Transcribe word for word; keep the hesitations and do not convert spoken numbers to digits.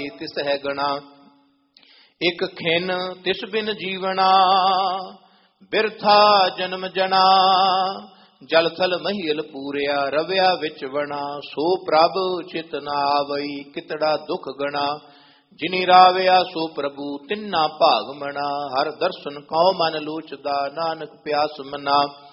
ਤਿਸ ਹੈ ਗਣਾ। ਇਕ ਖਿਨ ਤਿਸ ਬਿਨ ਜੀਵਣਾ ਬਿਰਥਾ ਜਨਮ ਜਣਾ। ਜਲ ਥਲ ਮਹੀਲ ਪੂਰਿਆ ਰਵਿਆ ਵਿੱਚ ਵਣਾ। ਸੋ ਪ੍ਰਭ ਚਿਤ ਨਾ ਆਵਈ ਕਿਤੜਾ ਦੁਖ ਗਣਾ। ਜਿਨੀ ਰਾਵਿਆ ਸੋ ਪ੍ਰਭੂ ਤਿੰਨਾ ਭਾਗ ਮਣਾ। ਹਰ ਦਰਸ਼ਨ ਕਉ ਮਨ ਲੋਚਦਾ ਨਾਨਕ ਪਿਆਸ ਮਨਾ।